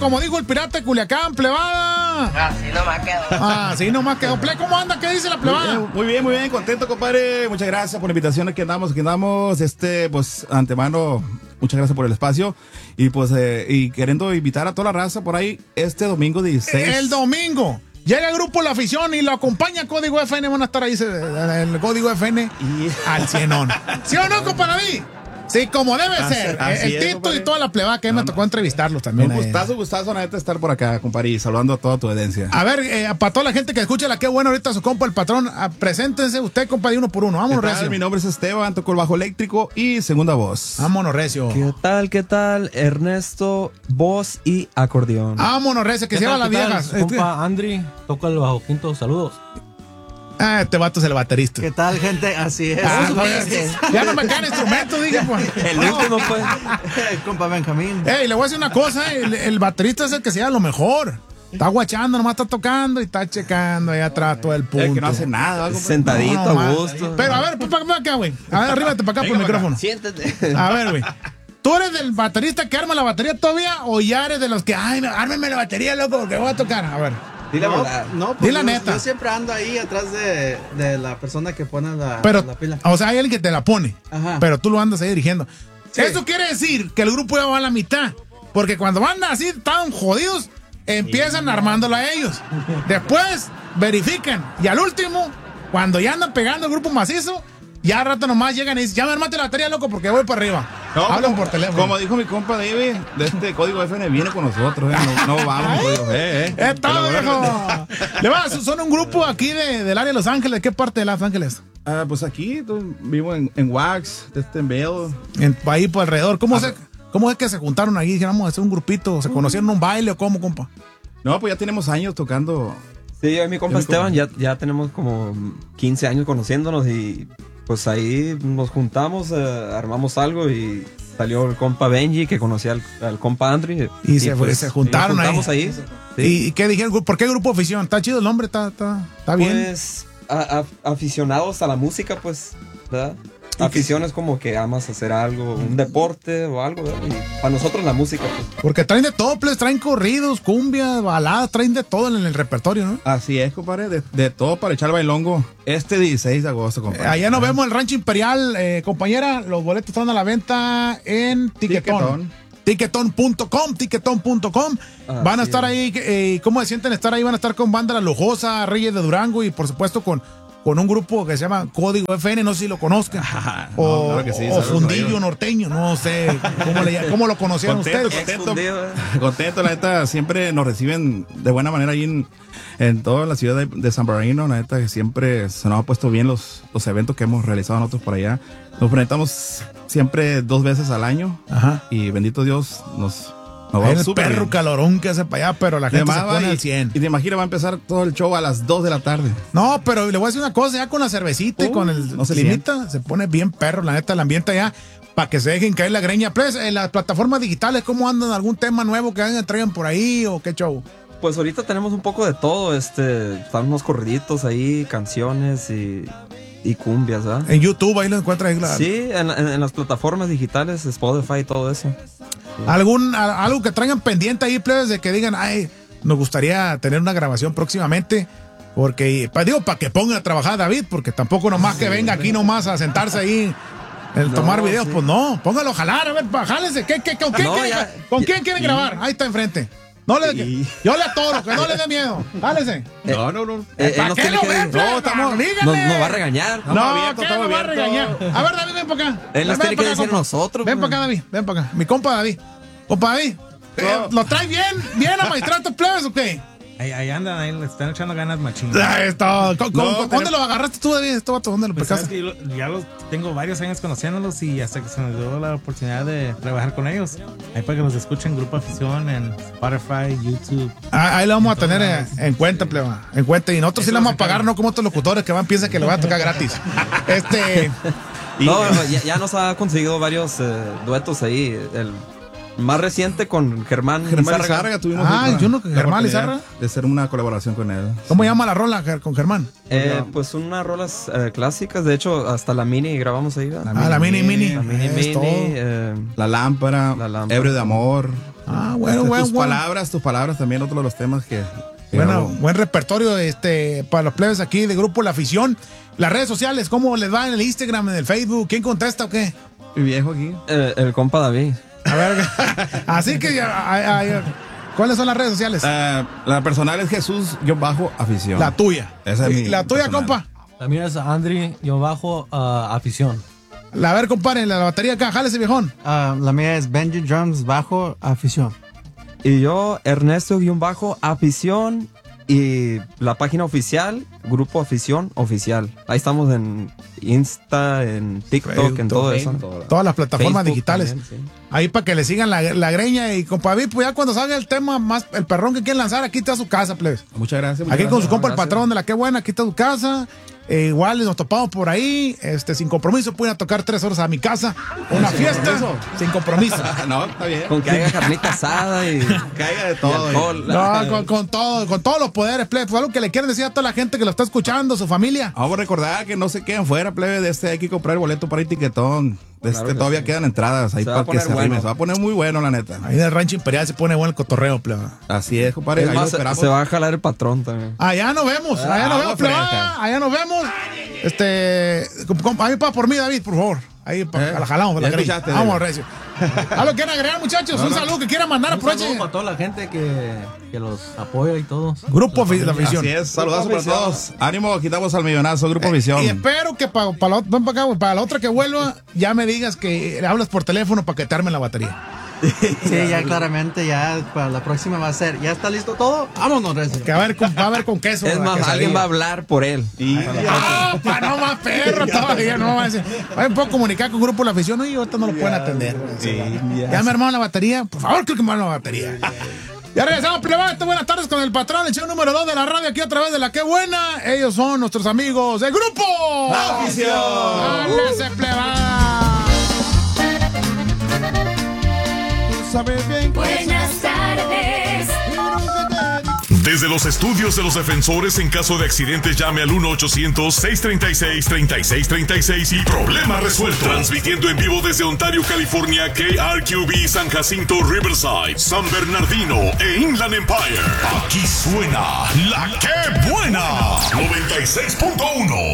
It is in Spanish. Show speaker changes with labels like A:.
A: como dijo el pirata de Culiacán, plebada. Así nomás quedó. Play, ¿cómo anda? ¿Qué dice la plebada?
B: Muy bien, contento, compadre. Muchas gracias por la invitación. Aquí andamos. Pues, antemano, muchas gracias por el espacio. Y pues, y queriendo invitar a toda la raza por ahí este domingo 16.
A: El domingo. Llega el grupo La Afición y lo acompaña Código FN. Van a estar ahí el Código FN al cienón. ¿Sí o no, compadre? Sí, como debe ser. El Tito compadre. Y toda la plebada que me tocó entrevistarlos también.
B: Un gustazo, neta, estar por acá, compadre, y saludando a toda tu audiencia.
A: A ver, para toda la gente que escucha Qué Bueno ahorita su compa, el patrón, preséntense usted, compadre, uno por uno. Vámonos, recio.
B: Mi nombre es Esteban, toco el bajo eléctrico y segunda voz.
A: Vámonos, recio.
C: ¿Qué tal? Ernesto, voz y acordeón.
A: Vámonos, recio, que se llama las viejas.
D: Compa Andri, toca el bajo quinto, saludos.
A: Este vato es el baterista.
E: ¿Qué tal, gente? Así es.
A: Ya no me caen instrumentos, dije, pues.
C: El último fue
E: el compa Benjamín.
A: Le voy a decir una cosa, el baterista es el que se llama lo mejor. Está guachando, nomás está tocando y está checando ahí atrás todo el punto.
B: El que no hace nada,
C: sentadito a gusto.
A: Pero a ver, pues para acá, güey. A ver, arríbate para acá por el micrófono.
C: Siéntate.
A: A ver, güey. ¿Tú eres del baterista que arma la batería todavía o ya eres de los que, ármeme la batería, loco, porque voy a tocar? A ver.
C: Dile la verdad.
E: No, pues la neta. Yo siempre ando ahí atrás de la persona que pone la pila.
A: O sea, hay alguien que te la pone.
E: Ajá.
A: Pero tú lo andas ahí dirigiendo.
E: Sí.
A: Eso quiere decir que el grupo ya va a la mitad. Porque cuando van así tan jodidos, empiezan armándola a ellos. Después verifican. Y al último, cuando ya andan pegando el grupo macizo, ya al rato nomás llegan y dicen, ya me armaste la batería, loco, porque voy para arriba.
B: No,
A: hablan por teléfono.
B: Como dijo mi compa David, de este Código FN viene con nosotros. No vamos, Código.
A: Es todo, viejo. Le vas, son un grupo aquí del área de Los Ángeles. ¿De qué parte de Los Ángeles?
B: Pues aquí, vivo en Wax, en Bell.
A: Ahí por alrededor. ¿Cómo es que se juntaron ahí? Dijeron, vamos a hacer un grupito. ¿Se conocieron en un baile o cómo, compa?
B: No, pues ya tenemos años tocando.
C: Sí, yo y mi compa Esteban ya tenemos como 15 años conociéndonos y pues ahí nos juntamos, armamos algo y salió el compa Benji que conocía al compa Andri.
A: Y se juntaron
C: ahí. Sí.
A: ¿Y qué dijeron? ¿Por qué grupo afición? ¿Está chido el nombre? ¿Está bien?
C: Pues aficionados a la música, pues, ¿verdad? Afición es como que amas hacer algo, un deporte o algo, ¿verdad? Y para nosotros la música, pues.
A: Porque traen de todo, pues, traen corridos, cumbias, baladas, traen de todo en el repertorio, ¿no?
B: Así es, compadre, de todo para echar bailongo este 16 de agosto, compadre.
A: Allá nos vemos en el Rancho Imperial, compañera, los boletos están a la venta en Tiquetón. Tiquetón.com. Van a estar ahí, ¿cómo se sienten estar ahí? Van a estar con Banda La Lujosa, Reyes de Durango y por supuesto con un grupo que se llama Código FN, no sé si lo conozcan.
B: Claro que sí,
A: o Fundillo Norteño, no sé cómo lo conocían ustedes.
B: Contento, la neta, siempre nos reciben de buena manera ahí en toda la ciudad de San Bernardino. La neta, que siempre se nos ha puesto bien los eventos que hemos realizado nosotros por allá. Nos presentamos siempre 2 veces al año.
A: Ajá.
B: Y bendito Dios, nos va
A: el
B: súper
A: perro
B: bien.
A: Calorón que hace para allá, pero la gente se pone al 100.
B: Y te imaginas, va a empezar todo el show a las 2 de la tarde.
A: No, pero le voy a decir una cosa, ya con la cervecita y con el climita, se pone bien perro, la neta, el ambiente allá, para que se dejen caer la greña. Pues, en las plataformas digitales, ¿cómo andan? ¿Algún tema nuevo que traigan por ahí o qué show?
C: Pues ahorita tenemos un poco de todo, están unos corriditos ahí, canciones y cumbias, ¿verdad?
A: En YouTube ahí lo encuentras ahí, claro.
C: Sí, en las plataformas digitales, Spotify y todo eso. Sí.
A: Algo que traigan pendiente ahí, plebes, de que digan, nos gustaría tener una grabación próximamente, porque, para que pongan a trabajar a David, porque tampoco nomás que venga aquí nomás a sentarse ahí tomar videos, pues no, póngalo a jalar, a ver, jálense, ¿con quién quieren grabar? Ahí está enfrente. Yo le atoro, que no le dé miedo. Jálese.
B: No.
A: ¿Para qué lo ven?
C: No va a regañar.
A: No, ¿qué no va a regañar? A ver, David, ven para acá.
C: Él nos tiene que decir a nosotros.
A: Ven para acá, David, ven para acá. Mi compa David. Compa David, ¿lo trae bien amaestrado estos plebes o qué?
D: Ahí andan, ahí le están echando ganas machín.
A: ¿Dónde lo agarraste tú, David? ¿Dónde lo pescaste?
D: Ya tengo varios años conociéndolos y hasta que se me dio la oportunidad de trabajar con ellos. Ahí para que los escuchen, Grupo Afición en Spotify, YouTube.
A: Ahí lo vamos a tener en cuenta, pleba. En cuenta. Y nosotros sí le vamos a pagar, no como otros locutores que piensan que le van a tocar gratis.
C: No, ya nos ha conseguido varios duetos ahí. más reciente con Germán
B: Lizárraga tuvimos
A: yo no,
B: la
A: Germán
B: oportunidad
A: Lizárraga.
B: de hacer una colaboración con él.
A: ¿Cómo llama la rola con Germán?
C: Pues unas rolas clásicas, de hecho hasta la mini grabamos ahí, ¿verdad?
A: La mini.
C: La mini,
A: todo.
B: La lámpara, Ebrio de amor.
A: Bueno.
B: Tus palabras también, otro de los temas que
A: bueno, buen repertorio para los plebes aquí de Grupo La Afición. Las redes sociales, ¿cómo les va en el Instagram, en el Facebook? ¿Quién contesta o qué?
B: Mi viejo aquí.
C: El compa David.
A: A ver, así que ¿cuáles son las redes sociales?
B: La personal es Jesús-afición.
A: La tuya.
B: Esa es mi
A: la tuya,
B: personal.
A: compa.
F: La mía es Andri-afición.
A: A ver, compadre, la batería acá, jálese, viejón.
E: La mía es Benji Drums bajo afición.
C: Y yo, Ernesto-afición. Y la página oficial, Grupo Afición Oficial. Ahí estamos en Insta, en TikTok,
A: Facebook,
C: en todo eso.
A: Todas las plataformas
C: Facebook
A: digitales.
C: también, sí.
A: Ahí para que le sigan la greña. Y compa David, pues ya cuando salga el tema más, el perrón que quieren lanzar, aquí está su casa, plebes.
B: Muchas gracias.
A: Aquí con su compa el
C: gracias.
A: patrón de la que buena, aquí está su casa. Igual nos topamos por ahí, sin compromiso, pueden tocar 3 horas a mi casa. Una fiesta sin compromiso.
B: No, está bien.
C: Con que haya carnita asada y
B: Caiga de todo.
C: alcohol.
A: No, con todos los poderes, plebe. Fue algo que le quieren decir a toda la gente que lo está escuchando, su familia.
B: Vamos a recordar que no se queden fuera, plebe. Hay que comprar el boleto para el tiquetón.
C: Claro que
B: todavía
C: sí.
B: quedan entradas ahí
C: Se va
B: para
C: a
B: que
C: poner
B: se arrime.
C: bueno.
B: Se va a poner muy bueno, la neta.
A: Ahí en el Rancho Imperial se pone bueno el cotorreo, plebe.
B: Así es, compadre.
C: Es
B: Ahí
C: más,
B: lo esperamos.
C: se va a jalar el patrón también.
A: Allá nos vemos, plebe. Allá nos vemos. Ahí para por mí, David, por favor. Ahí la jalamos,
B: Ya
A: la greña.
B: escuchaste,
A: Vamos,
B: David.
A: recio. ¿Algo quieren agregar, muchachos? Un saludo que quieran mandar,
F: Un saludo
A: aprovechen.
F: para toda la gente que los apoya y todo.
A: Grupo La Afición.
B: Así es, saludazo para todos. Ánimo, quitamos al millonazo, Grupo Visión.
A: Y espero que para la otra que vuelva, ya me digas que hablas por teléfono para que te armen la batería.
E: Sí, ya claramente, ya para la próxima va a ser. ¿Ya está listo todo? Vámonos, Recio.
A: Que va a haber con queso.
C: Es
A: la
C: más,
A: quesadilla.
C: alguien va a hablar por él.
A: No más perro todavía, no va a decir. Vayan, puedo comunicar con Grupo La Afición y ahorita no lo pueden atender. Ya me armaron la batería, por favor, creo que me armaron la batería. Ya regresamos, plebate. Buenas tardes con el patrón, el show número 2 de la radio aquí a través de la que buena. Ellos son nuestros amigos de Grupo
B: La Afición.
A: ¡Ándese, plebada!
G: Buenas tardes.
H: Desde los estudios de los defensores, en caso de accidentes, llame al 1-800-636-3636 y problema resuelto. Transmitiendo en vivo desde Ontario, California, KRQB, San Jacinto, Riverside, San Bernardino e Inland Empire. Aquí suena La Que Buena 96.1.